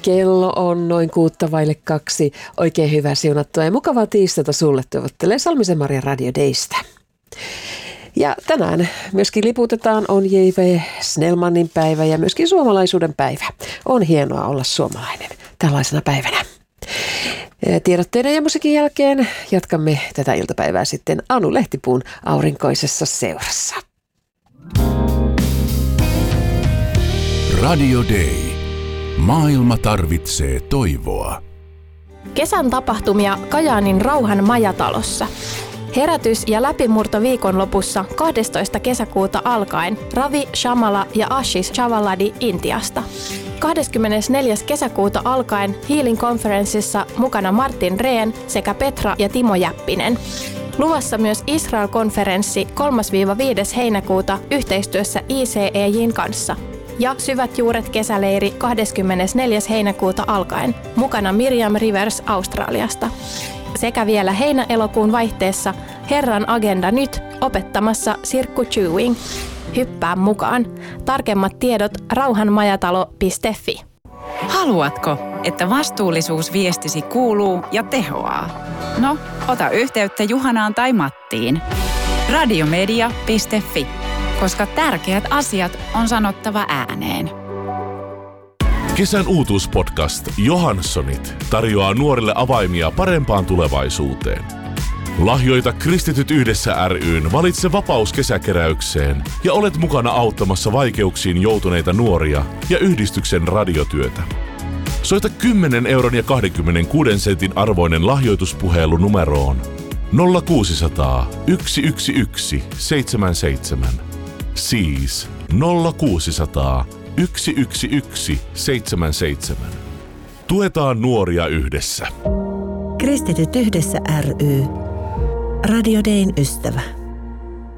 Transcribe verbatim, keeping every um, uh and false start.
Kello on noin kuutta vaille kaksi. Oikein hyvää siunattua ja mukavaa tiistaita sulle toivottelee Salmisen Maria Radio Daystä. Ja tänään myöskin liputetaan on J V Snellmanin päivä ja myöskin suomalaisuuden päivä. On hienoa olla suomalainen tällaisena päivänä. Tiedotteiden ja musiikin jälkeen jatkamme tätä iltapäivää sitten Anu Lehtipuun aurinkoisessa seurassa. Radio Day. Maailma tarvitsee toivoa. Kesän tapahtumia Kajaanin Rauhan majatalossa. Herätys ja läpimurto viikonlopussa kahdestoista kesäkuuta alkaen Ravi Shamala ja Ashish Chavaladi Intiasta. kahdeskymmenesneljäs kesäkuuta alkaen Healing Conferenceissa mukana Martin Rehn sekä Petra ja Timo Jäppinen. Luvassa myös Israel-konferenssi kolmas viides heinäkuuta yhteistyössä I C E J:n kanssa. Ja Syvät juuret kesäleiri kahdeskymmenesneljäs heinäkuuta alkaen, mukana Miriam Rivers Australiasta. Sekä vielä heinä-elokuun vaihteessa Herran agenda nyt opettamassa Sirkku Chewing. Hyppää mukaan. Tarkemmat tiedot rauhanmajatalo piste fi. Haluatko, että vastuullisuusviestisi kuuluu ja tehoaa? No, ota yhteyttä Juhanaan tai Mattiin. radiomedia piste fi, koska tärkeät asiat on sanottava ääneen. Kesän uutuuspodcast Johanssonit tarjoaa nuorille avaimia parempaan tulevaisuuteen. Lahjoita Kristityt yhdessä ry:n Valitse vapaus kesäkeräykseen ja olet mukana auttamassa vaikeuksiin joutuneita nuoria ja yhdistyksen radiotyötä. Soita kymmenen euron ja kaksikymmentäkuusi sentin arvoinen lahjoituspuhelu numeroon nolla kuusisataa yksi yksi yksi seitsemän seitsemän. Siis nolla kuusisataa yksi yksi yksi seitsemän seitsemän. Tuetaan nuoria yhdessä. Kristityt yhdessä ry. Radio Dayn ystävä.